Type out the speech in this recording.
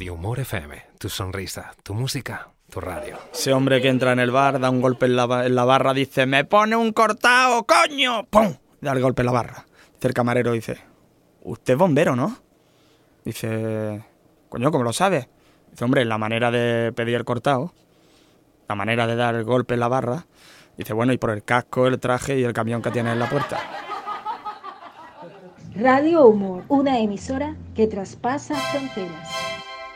Radio Humor FM, tu sonrisa, tu música, tu radio. Ese hombre que entra en el bar, da un golpe en la barra, dice: ¡me pone un cortado, coño! ¡Pum! Da el golpe en la barra. Dice el camarero, dice: ¿usted es bombero, no? Dice: coño, ¿cómo lo sabe? Dice: hombre, la manera de pedir el cortado, la manera de dar el golpe en la barra. Dice: bueno, y por el casco, el traje y el camión que tiene en la puerta. Radio Humor, una emisora que traspasa fronteras.